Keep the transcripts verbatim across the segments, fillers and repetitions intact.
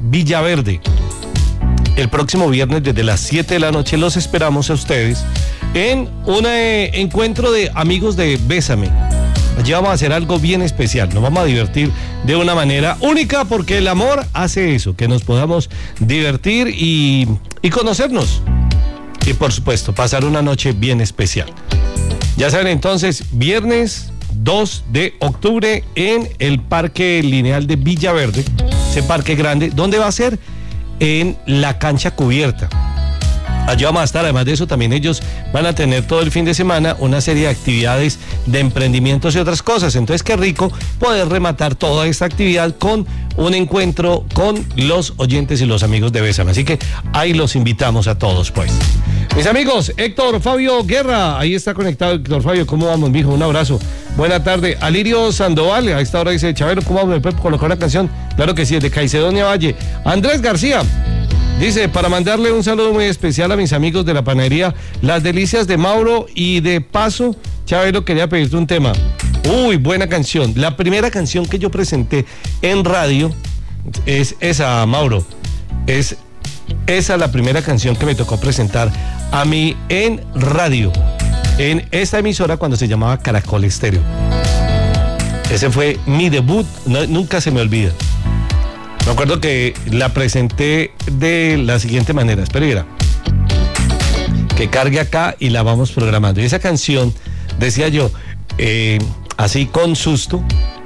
Villaverde. El próximo viernes desde las siete de la noche los esperamos a ustedes en un eh, encuentro de amigos de Bésame. Allí vamos a hacer algo bien especial, nos vamos a divertir de una manera única porque el amor hace eso, que nos podamos divertir y, y conocernos. Y por supuesto, pasar una noche bien especial. Ya saben entonces, viernes dos de octubre en el Parque Lineal de Villaverde, ese parque grande, ¿dónde va a ser? En la cancha cubierta. Allí vamos a estar, además de eso también ellos van a tener todo el fin de semana una serie de actividades de emprendimientos y otras cosas, entonces qué rico poder rematar toda esta actividad con un encuentro con los oyentes y los amigos de Bésame, así que ahí los invitamos a todos pues. Mis amigos, Héctor Fabio Guerra, ahí está conectado Héctor Fabio, ¿cómo vamos, mijo? Un abrazo, buena tarde. Alirio Sandoval, a esta hora dice, Chavero, ¿cómo vamos? ¿Me puede colocar una canción? Claro que sí, es de Caicedonia Valle. Andrés García dice, para mandarle un saludo muy especial a mis amigos de la panadería Las Delicias de Mauro y de paso, Chavero, quería pedirte un tema. Uy, buena canción. La primera canción que yo presenté en radio es esa, Mauro. Es esa la primera canción que me tocó presentar a mí en radio, en esta emisora cuando se llamaba Caracol Estéreo. Ese fue mi debut, no, nunca se me olvida. Me acuerdo que la presenté de la siguiente manera, espera, mira, que cargue acá y la vamos programando. Y esa canción, decía yo, eh, así con susto,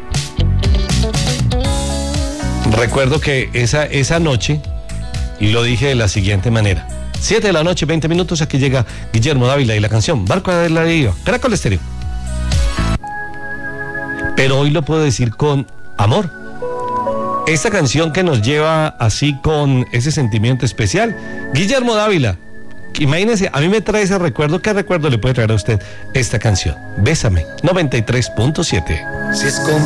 recuerdo que esa, esa noche, y lo dije de la siguiente manera, siete de la noche, veinte minutos, aquí llega Guillermo Dávila y la canción Barco de la Deriva, Caracol Estéreo. Pero hoy lo puedo decir con amor. Esta canción que nos lleva así con ese sentimiento especial, Guillermo Dávila. Imagínense, a mí me trae ese recuerdo. ¿Qué recuerdo le puede traer a usted esta canción? Bésame, noventa y tres punto siete. Si es con